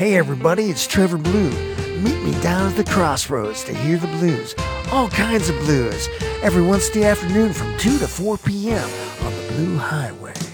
Hey everybody, it's Trevor Blue. Meet me down at the crossroads to hear the blues. All kinds of blues. Every Wednesday afternoon from 2 to 4 p.m. on the Blue Highway.